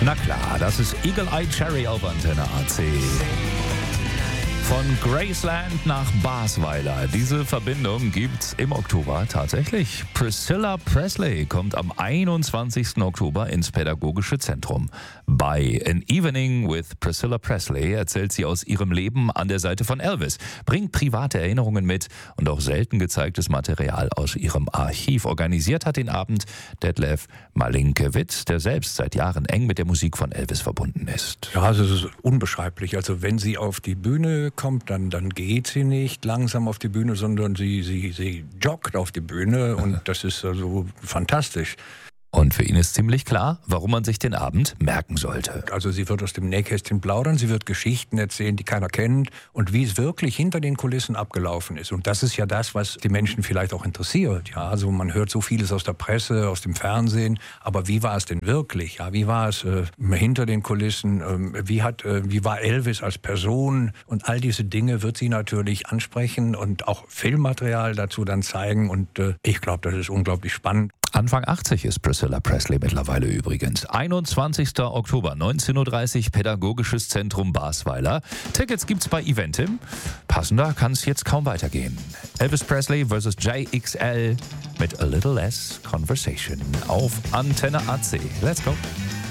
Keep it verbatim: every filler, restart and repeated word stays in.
Na klar, das ist Eagle Eye Cherry auf Antenne A C. Von Graceland nach Basweiler. Diese Verbindung gibt's im Oktober tatsächlich. Priscilla Presley kommt am einundzwanzigsten Oktober ins Pädagogische Zentrum. Bei An Evening with Priscilla Presley erzählt sie aus ihrem Leben an der Seite von Elvis, bringt private Erinnerungen mit und auch selten gezeigtes Material aus ihrem Archiv. Organisiert hat den Abend Detlef Malinkiewicz, der selbst seit Jahren eng mit der Musik von Elvis verbunden ist. Ja, also es ist unbeschreiblich. Also wenn sie auf die Bühne kommt, dann, dann geht sie nicht langsam auf die Bühne, sondern sie, sie, sie joggt auf die Bühne und das ist also fantastisch. Und für ihn ist ziemlich klar, warum man sich den Abend merken sollte. Also sie wird aus dem Nähkästchen plaudern, sie wird Geschichten erzählen, die keiner kennt und wie es wirklich hinter den Kulissen abgelaufen ist. Und das ist ja das, was die Menschen vielleicht auch interessiert. Ja, also man hört so vieles aus der Presse, aus dem Fernsehen, aber wie war es denn wirklich? Ja, wie war es äh, hinter den Kulissen? Äh, wie hat, äh, wie war Elvis als Person? Und all diese Dinge wird sie natürlich ansprechen und auch Filmmaterial dazu dann zeigen. Und äh, ich glaube, das ist unglaublich spannend. Anfang achtzig ist Priscilla Presley mittlerweile übrigens. einundzwanzigsten Oktober, neunzehn Uhr dreißig, Pädagogisches Zentrum Basweiler. Tickets gibt's bei Eventim. Passender kann es jetzt kaum weitergehen. Elvis Presley versus J X L mit A Little Less Conversation auf Antenne A C. Let's go!